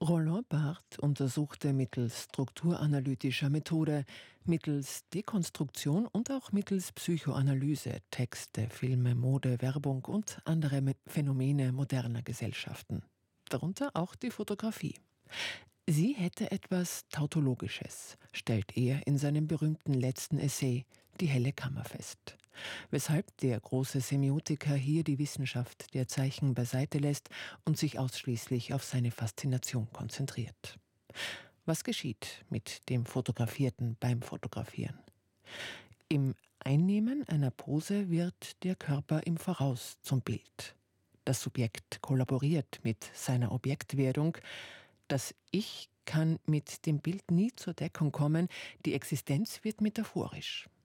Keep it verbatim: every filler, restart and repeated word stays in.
Roland Barthes untersuchte mittels strukturanalytischer Methode, mittels Dekonstruktion und auch mittels Psychoanalyse Texte, Filme, Mode, Werbung und andere Me- Phänomene moderner Gesellschaften. Darunter auch die Fotografie. Sie hätte etwas Tautologisches, stellt er in seinem berühmten letzten Essay »Die helle Kammer« fest. Weshalb der große Semiotiker hier die Wissenschaft der Zeichen beiseite lässt und sich ausschließlich auf seine Faszination konzentriert. Was geschieht mit dem Fotografierten beim Fotografieren? Im Einnehmen einer Pose wird der Körper im Voraus zum Bild. Das Subjekt kollaboriert mit seiner Objektwerdung. Das Ich kann mit dem Bild nie zur Deckung kommen, die Existenz wird metaphorisch.